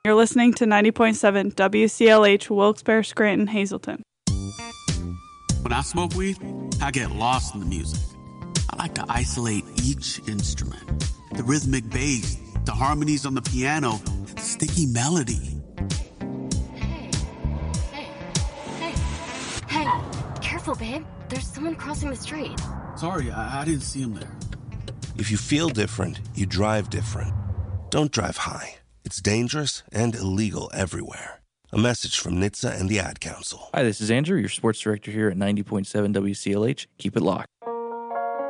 You're listening to 90.7 WCLH, Wilkes-Barre, Scranton, Hazleton. When I smoke weed, I get lost in the music. I like to isolate each instrument. The rhythmic bass, the harmonies on the piano, the sticky melody. Hey, careful, babe. There's someone crossing the street. Sorry, I didn't see him there. If you feel different, you drive different. Don't drive high. It's dangerous and illegal everywhere. A message from NHTSA and the Ad Council. Hi, this is Andrew, your sports director here at 90.7 WCLH. Keep it locked.